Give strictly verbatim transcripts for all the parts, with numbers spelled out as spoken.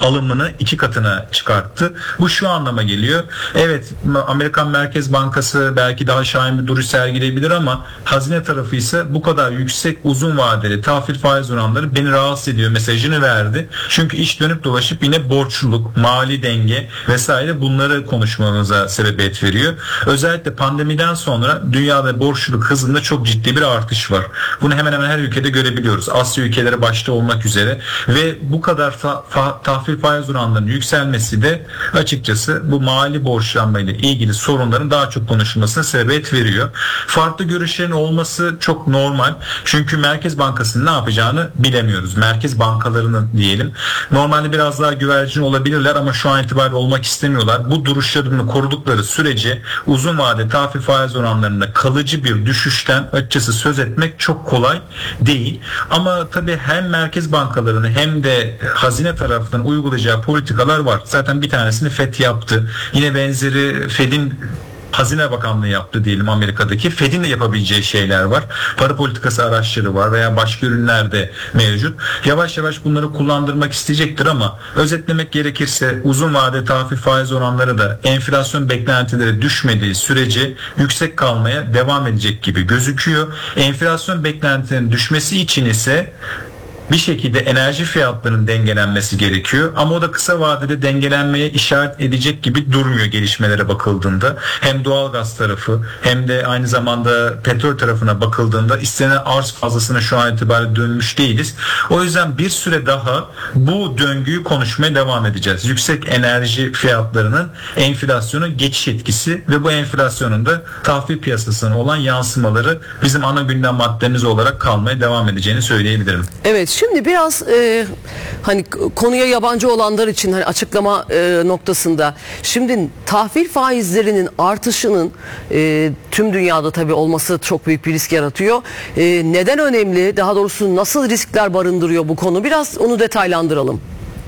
alımını iki katına çıkarttı. Bu şu anlama geliyor. Evet, Amerikan Merkez Bankası belki daha şahin bir duruş sergileyebilir ama hazine tarafı ise bu kadar yüksek uzun vadeli tahvil faiz oranları beni rahatsız ediyor mesajını verdi. Çünkü iş dönüp dolaşıp yine borçluluk, mali denge vesaire bunları konuşmamıza sebebiyet veriyor. Özellikle pandemiden sonra dünyada borçluluk hızında çok ciddi bir artış var. Bunu hemen hemen her ülkede görebiliyoruz. Asya ülkeleri başta olmak üzere ve bu kadar fa- fa- tahvil faiz oranlarının yükselmesi de açıkçası bu mali borçlanma ile ilgili sorunların daha çok konuşulmasına sebebiyet veriyor. Farklı görüşlerin olması çok normal. Çünkü Merkez Bankası'nın ne yapacağını bilemiyoruz. Merkez bankalarının diyelim. Normalde biraz daha güvercin olabilirler ama şu an itibariyle olmak istemiyorlar. Bu duruşlarını korudukları sürece uzun vade tahvil faiz oranlarında kalıcı bir düşüşten açıkçası söz etmek çok kolay değil. Ama tabii hem merkez bankalarının hem de hazine tarafından uygulayacağı politikalar var. Zaten bir tanesini F E D yaptı. Yine benzeri Fed'in Hazine Bakanlığı yaptı diyelim Amerika'daki. Fed'in de yapabileceği şeyler var. Para politikası araçları var veya başka ürünler de mevcut. Yavaş yavaş bunları kullandırmak isteyecektir ama özetlemek gerekirse uzun vade tahvil faiz oranları da enflasyon beklentileri düşmediği sürece yüksek kalmaya devam edecek gibi gözüküyor. Enflasyon beklentilerinin düşmesi için ise bir şekilde enerji fiyatlarının dengelenmesi gerekiyor. Ama o da kısa vadede dengelenmeye işaret edecek gibi durmuyor gelişmelere bakıldığında. Hem doğalgaz tarafı hem de aynı zamanda petrol tarafına bakıldığında istenen arz fazlasına şu an itibariyle dönmüş değiliz. O yüzden bir süre daha bu döngüyü konuşmaya devam edeceğiz. Yüksek enerji fiyatlarının enflasyona geçiş etkisi ve bu enflasyonun da tahvil piyasasına olan yansımaları bizim ana gündem maddemiz olarak kalmaya devam edeceğini söyleyebilirim. Evet. Şimdi biraz e, hani konuya yabancı olanlar için hani açıklama e, noktasında şimdi tahvil faizlerinin artışının e, tüm dünyada tabii olması çok büyük bir risk yaratıyor. E, neden önemli? Daha doğrusu nasıl riskler barındırıyor bu konu? Biraz onu detaylandıralım.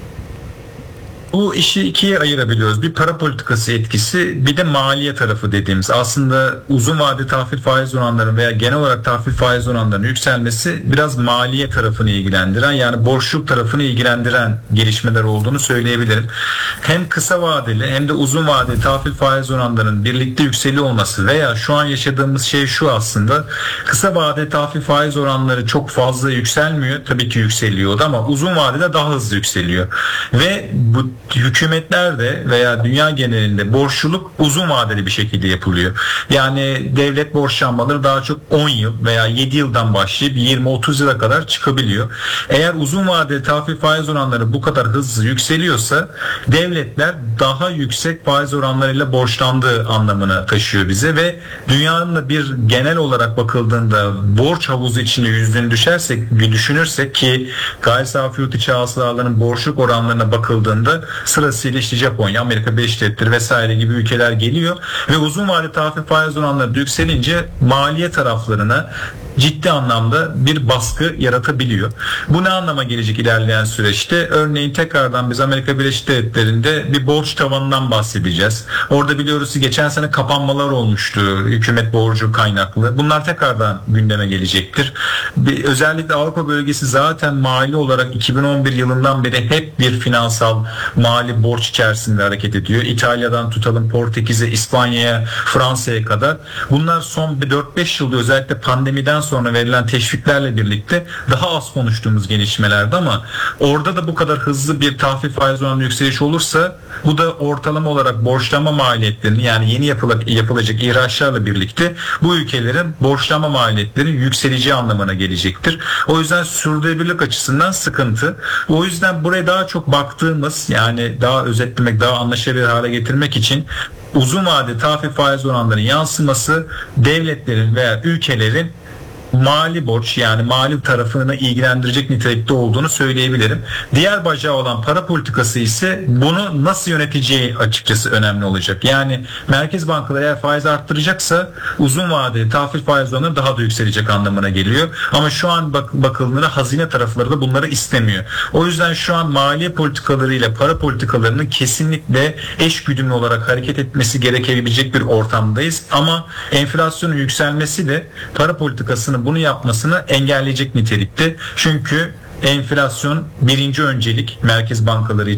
Bu işi ikiye ayırabiliyoruz. Bir para politikası etkisi, bir de maliye tarafı dediğimiz. Aslında uzun vade tahvil faiz oranlarının veya genel olarak tahvil faiz oranlarının yükselmesi biraz maliye tarafını ilgilendiren, yani borçluluk tarafını ilgilendiren gelişmeler olduğunu söyleyebilirim. Hem kısa vadeli hem de uzun vadeli tahvil faiz oranlarının birlikte yükseliyor olması veya şu an yaşadığımız şey şu aslında. Kısa vadeli tahvil faiz oranları çok fazla yükselmiyor. Tabii ki yükseliyordu ama uzun vadede daha hızlı yükseliyor. Ve bu hükümetler de veya dünya genelinde borçluluk uzun vadeli bir şekilde yapılıyor. Yani devlet borçlanmaları daha çok on yıl veya yedi yıldan başlayıp yirmi otuz yıla kadar çıkabiliyor. Eğer uzun vadeli tahvil faiz oranları bu kadar hızlı yükseliyorsa devletler daha yüksek faiz oranlarıyla borçlandığı anlamına taşıyor bize ve dünyanın da bir genel olarak bakıldığında borç havuzu içinde yüzdüğünü düşersek, bir düşünürsek ki gayri safi yurt içi hasılaların borçluk oranlarına bakıldığında sırasıyla işte Japonya, Amerika Birleşik Devletleri vesaire gibi ülkeler geliyor ve uzun vadeli tahvil faiz oranları yükselince maliye taraflarına ciddi anlamda bir baskı yaratabiliyor. Bu ne anlama gelecek ilerleyen süreçte? Örneğin tekrardan biz Amerika Birleşik Devletleri'nde bir borç tavanından bahsedeceğiz. Orada biliyoruz ki geçen sene kapanmalar olmuştu hükümet borcu kaynaklı. Bunlar tekrardan gündeme gelecektir. Bir, özellikle Avrupa bölgesi zaten mali olarak iki bin on bir yılından beri hep bir finansal mali borç içerisinde hareket ediyor. İtalya'dan tutalım Portekiz'e, İspanya'ya, Fransa'ya kadar. Bunlar son bir dört beş yılda özellikle pandemiden sonra verilen teşviklerle birlikte daha az konuştuğumuz gelişmelerdi ama orada da bu kadar hızlı bir tahvil faiz oranı yükseliş olursa bu da ortalama olarak borçlanma maliyetlerini, yani yeni yapılacak, yapılacak ihraçlarla birlikte bu ülkelerin borçlanma maliyetlerinin yükseleceği anlamına gelecektir. O yüzden sürdürülebilirlik açısından sıkıntı. O yüzden buraya daha çok baktığımız, yani daha özetlemek, daha anlaşılır hale getirmek için uzun vadeli tahvil faiz oranlarının yansıması devletlerin veya ülkelerin mali borç, yani mali tarafını ilgilendirecek nitelikte olduğunu söyleyebilirim. Diğer bacağı olan para politikası ise bunu nasıl yöneteceği açıkçası önemli olacak. Yani merkez bankaları eğer faiz arttıracaksa uzun vadeli tahvil faiz oranları daha da yükselecek anlamına geliyor. Ama şu an bak bakıldığında hazine tarafları da bunları istemiyor. O yüzden şu an maliye politikaları ile para politikalarının kesinlikle eş güdümlü olarak hareket etmesi gerekebilecek bir ortamdayız. Ama enflasyonun yükselmesi de para politikasını bunu yapmasını engelleyecek nitelikte. Çünkü enflasyon birinci öncelik merkez bankaları